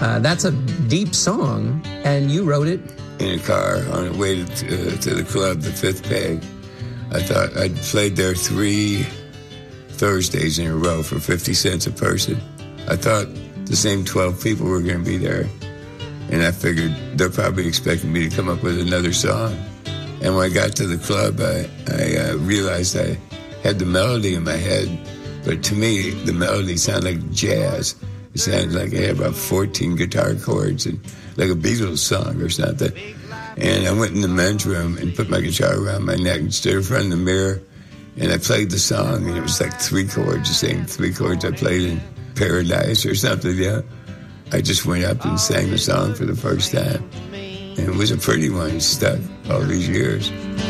That's a deep song, and you wrote it in a car on the way to the club, the Fifth Peg. I thought I'd played there 3 Thursdays in a row for 50 cents a person. I thought the same 12 people were going to be there, and I figured they're probably expecting me to come up with another song. And when I got to the club, I realized I had the melody in my head, but to me, the melody sounded like jazz. It sounded like I had about 14 guitar chords, and like a Beatles song or something. And I went in the men's room and put my guitar around my neck and stood in front of the mirror, and I played the song, and it was like 3 chords, the same 3 chords I played in Paradise or something, yeah. I just went up and sang the song for the first time, and it was a pretty one. It stuck all these years.